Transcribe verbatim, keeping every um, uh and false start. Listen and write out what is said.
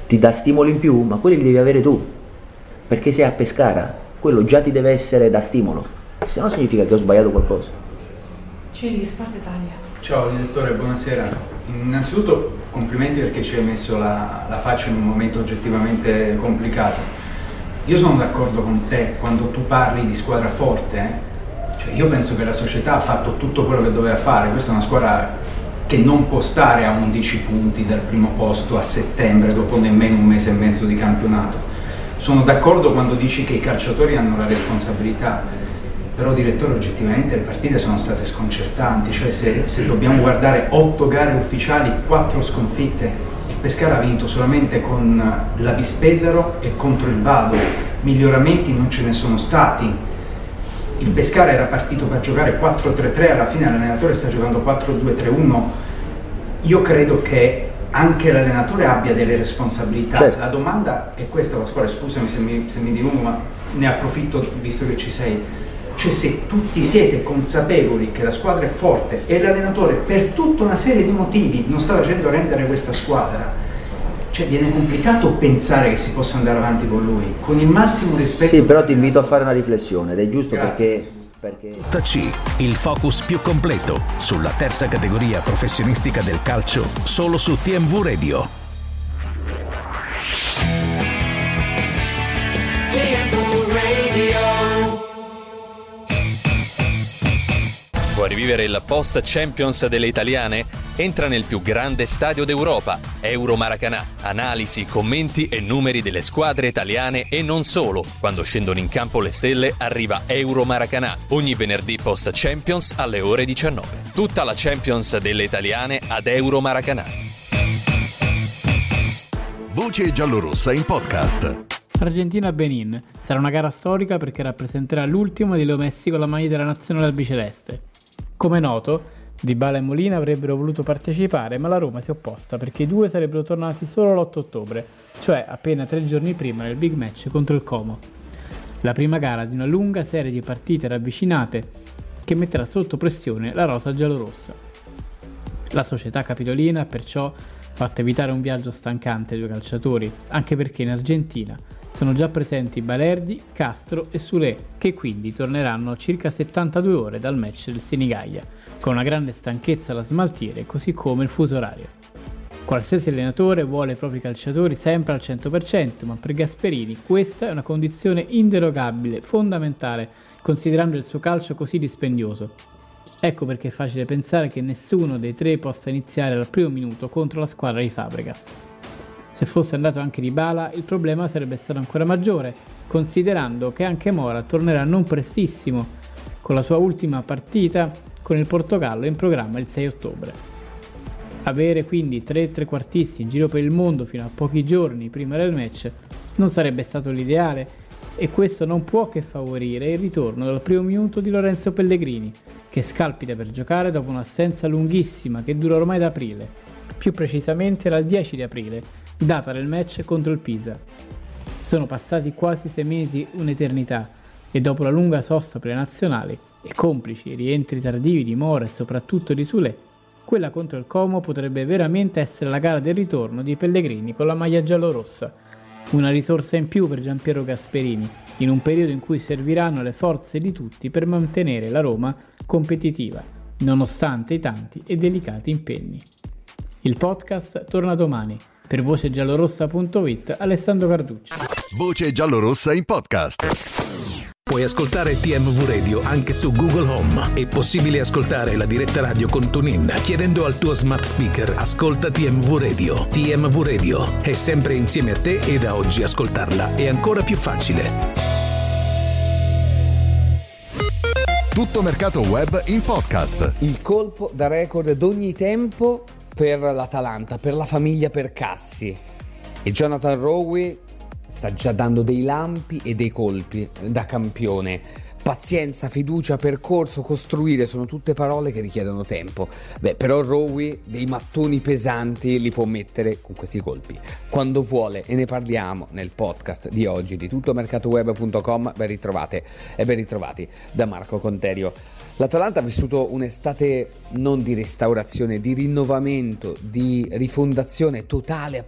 ti dà stimoli in più, ma quelli li devi avere tu, perché sei a Pescara, quello già ti deve essere da stimolo, se no significa che ho sbagliato qualcosa. Ciri di Sport Italia. Ciao direttore, buonasera. Innanzitutto complimenti perché ci hai messo la, la faccia in un momento oggettivamente complicato. Io sono d'accordo con te quando tu parli di squadra forte, eh? Cioè, io penso che la società ha fatto tutto quello che doveva fare, questa è una squadra che non può stare a undici punti dal primo posto a settembre dopo nemmeno un mese e mezzo di campionato. Sono d'accordo quando dici che i calciatori hanno la responsabilità, però direttore oggettivamente le partite sono state sconcertanti, cioè se, se dobbiamo guardare otto gare ufficiali, quattro sconfitte, il Pescara ha vinto solamente con la Vispesaro e contro il Vado, miglioramenti non ce ne sono stati. Il Pescara era partito per giocare quattro tre tre, alla fine l'allenatore sta giocando quattro due tre uno. Io credo che anche l'allenatore abbia delle responsabilità. Certo. La domanda è questa, Pasquale, scusami se mi, se mi dilungo, ma ne approfitto visto che ci sei. Cioè, se tutti siete consapevoli che la squadra è forte e l'allenatore per tutta una serie di motivi non sta facendo rendere questa squadra, cioè viene complicato pensare che si possa andare avanti con lui, con il massimo rispetto. Sì, però ti invito a fare una riflessione ed è giusto. Grazie. perché perché C, il focus più completo sulla terza categoria professionistica del calcio, solo su T M V Radio. T M V Radio. Vuoi rivivere il post Champions delle italiane? Entra nel più grande stadio d'Europa, Euro Maracanã. Analisi, commenti e numeri delle squadre italiane e non solo. Quando scendono in campo le stelle arriva Euro Maracanã, ogni venerdì post Champions alle ore diciannove. Tutta la Champions delle italiane ad Euro Maracanã. Voce giallorossa in podcast. Argentina-Benin sarà una gara storica perché rappresenterà l'ultimo di Leo Messi con la maglia della nazionale albiceleste. Come noto, Dybala e Molina avrebbero voluto partecipare, ma la Roma si è opposta perché i due sarebbero tornati solo l'otto ottobre, cioè appena tre giorni prima del big match contro il Como. La prima gara di una lunga serie di partite ravvicinate che metterà sotto pressione la rosa giallorossa. La società capitolina ha perciò fatto evitare un viaggio stancante ai due calciatori, anche perché in Argentina sono già presenti Balerdi, Castro e Soulé, che quindi torneranno a circa settantadue ore dal match del Senigallia, con una grande stanchezza da smaltire, così come il fuso orario. Qualsiasi allenatore vuole i propri calciatori sempre al cento per cento, ma per Gasperini questa è una condizione inderogabile, fondamentale, considerando il suo calcio così dispendioso. Ecco perché è facile pensare che nessuno dei tre possa iniziare dal primo minuto contro la squadra di Fabregas. Se fosse andato anche Dybala, il problema sarebbe stato ancora maggiore, considerando che anche Mora tornerà non prestissimo, con la sua ultima partita con il Portogallo in programma il sei ottobre. Avere quindi tre trequartisti in giro per il mondo fino a pochi giorni prima del match non sarebbe stato l'ideale, e questo non può che favorire il ritorno dal primo minuto di Lorenzo Pellegrini, che scalpita per giocare dopo un'assenza lunghissima che dura ormai da aprile, più precisamente dal dieci di aprile, data del match contro il Pisa. Sono passati quasi sei mesi, un'eternità, e dopo la lunga sosta per le nazionali e complici i rientri tardivi di Mora e soprattutto di Soulé, quella contro il Como potrebbe veramente essere la gara del ritorno di Pellegrini con la maglia giallorossa, una risorsa in più per Giampiero Gasperini, in un periodo in cui serviranno le forze di tutti per mantenere la Roma competitiva, nonostante i tanti e delicati impegni. Il podcast torna domani. Per voce giallorossa punto it, Alessandro Carducci. Voce giallorossa in podcast. Puoi ascoltare T M V Radio anche su Google Home. È possibile ascoltare la diretta radio con TuneIn chiedendo al tuo smart speaker "Ascolta T M V Radio". T M V Radio è sempre insieme a te e da oggi ascoltarla è ancora più facile. Tutto mercato web in podcast. Il colpo da record d'ogni tempo per l'Atalanta, per la famiglia Percassi. E Jonathan Rowe sta già dando dei lampi e dei colpi da campione. Pazienza, fiducia, percorso, costruire sono tutte parole che richiedono tempo. Beh, però Rowe dei mattoni pesanti li può mettere con questi colpi quando vuole, e ne parliamo nel podcast di oggi di tutto mercato web punto com. Ben ritrovate e ben ritrovati da Marco Conterio. L'Atalanta ha vissuto un'estate non di restaurazione, di rinnovamento, di rifondazione totale